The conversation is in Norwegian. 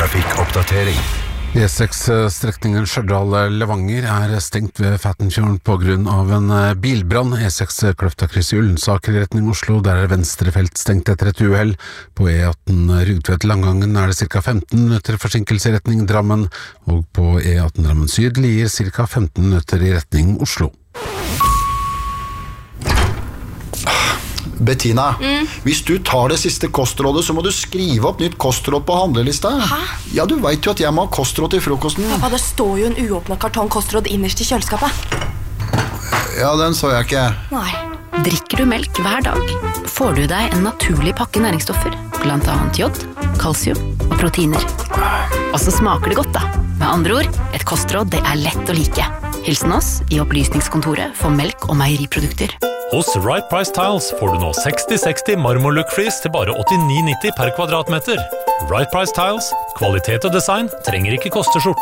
trafikkoppdatering. E6-strekningen Stjørdal-Levanger stengt ved Fattenfjorden på grunn av en bilbrann. E6 Kløftakryss i Ullensaker i retning Oslo, der venstre felt stengt etter et uhell. På E18 Rugtvedt-Langangen det ca. 15 minutter forsinkelse i retning Drammen, og på E18 Drammen Syd Lier ca. 15 minutter i retning Oslo. Bettina, hvis du tar det siste kostrådet, så må du skrive opp nytt kostråd på handlelista. Hæ? Ja, du vet jo at jeg må ha kostråd til frokosten. Pappa, det står jo en uåpnet kartong kostråd innerst i kjøleskapet. Ja, den så jeg ikke. Nei. Drikker du melk hver dag, får du deg en naturlig pakke næringsstoffer, blant annet jod, kalsium og proteiner. Og så smaker det godt da. Med andre ord, et kostråd det lett å like. Hilsen oss i opplysningskontoret for melk og meieriprodukter. Hos Right Price Tiles får du nå 60-60 marmor-look-flis til bare 89,90 per kvadratmeter. Right Price Tiles, kvalitet og design trenger ikke koste skjorta.